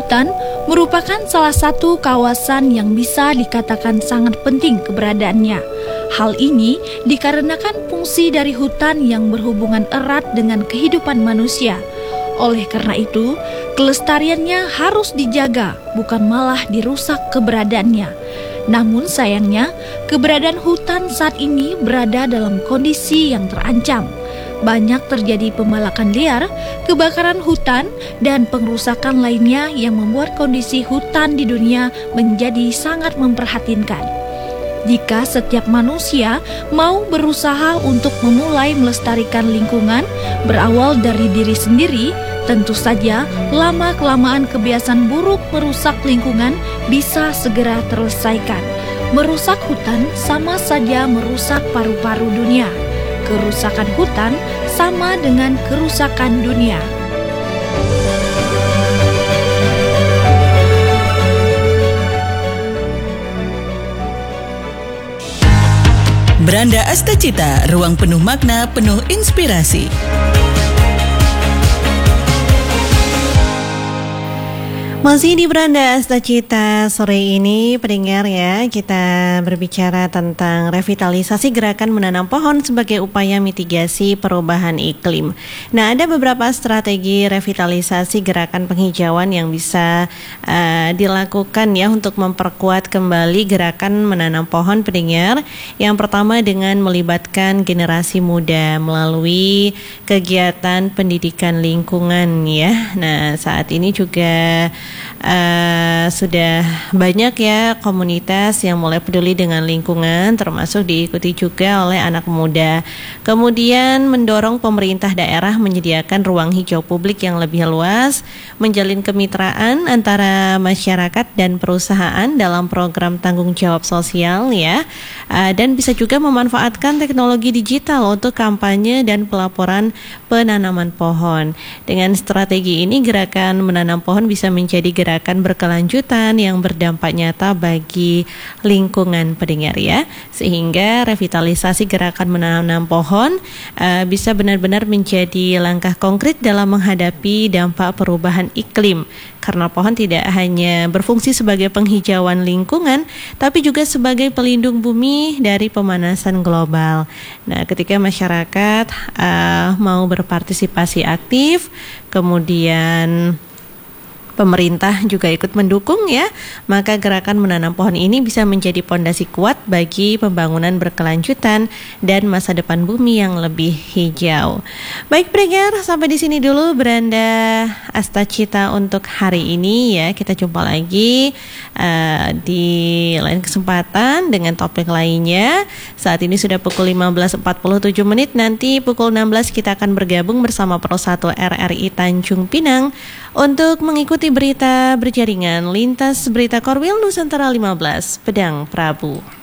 hutan merupakan salah satu kawasan yang bisa dikatakan sangat penting keberadaannya. Hal ini dikarenakan fungsi dari hutan yang berhubungan erat dengan kehidupan manusia. Oleh karena itu, kelestariannya harus dijaga, bukan malah dirusak keberadaannya. Namun sayangnya, keberadaan hutan saat ini berada dalam kondisi yang terancam. Banyak terjadi pembalakan liar, kebakaran hutan, dan pengrusakan lainnya yang membuat kondisi hutan di dunia menjadi sangat memprihatinkan. Jika setiap manusia mau berusaha untuk memulai melestarikan lingkungan berawal dari diri sendiri, tentu saja lama-kelamaan kebiasaan buruk merusak lingkungan bisa segera terselesaikan. Merusak hutan sama saja merusak paru-paru dunia. Kerusakan hutan sama dengan kerusakan dunia. Beranda Astacita, ruang penuh makna, penuh inspirasi. Masih di Beranda Astacita sore ini, pendengar ya, kita berbicara tentang revitalisasi gerakan menanam pohon sebagai upaya mitigasi perubahan iklim. Nah, ada beberapa strategi revitalisasi gerakan penghijauan yang bisa dilakukan ya untuk memperkuat kembali gerakan menanam pohon, pendengar. Yang pertama dengan melibatkan generasi muda melalui kegiatan pendidikan lingkungan ya. Nah, saat ini juga sudah banyak ya komunitas yang mulai peduli dengan lingkungan, termasuk diikuti juga oleh anak muda. Kemudian mendorong pemerintah daerah menyediakan ruang hijau publik yang lebih luas, menjalin kemitraan antara masyarakat dan perusahaan dalam program tanggung jawab sosial ya, dan bisa juga memanfaatkan teknologi digital untuk kampanye dan pelaporan penanaman pohon. Dengan strategi ini, gerakan menanam pohon bisa menjadi gerakan berkelanjutan yang berdampak nyata bagi lingkungan, pendengar ya, sehingga revitalisasi gerakan menanam pohon bisa benar-benar menjadi langkah konkret dalam menghadapi dampak perubahan iklim, karena pohon tidak hanya berfungsi sebagai penghijauan lingkungan, tapi juga sebagai pelindung bumi dari pemanasan global. Nah, ketika masyarakat mau berpartisipasi aktif, kemudian pemerintah juga ikut mendukung ya, maka gerakan menanam pohon ini bisa menjadi pondasi kuat bagi pembangunan berkelanjutan dan masa depan bumi yang lebih hijau. Baik pendengar, sampai di sini dulu Beranda Astacita untuk hari ini ya. Kita jumpa lagi di lain kesempatan dengan topik lainnya. Saat ini sudah pukul 15.47 menit. Nanti pukul 16 kita akan bergabung bersama Pro 1 RRI Tanjung Pinang untuk mengikuti berita berjaringan lintas berita Korwil Nusantara 15 Pedang Prabu.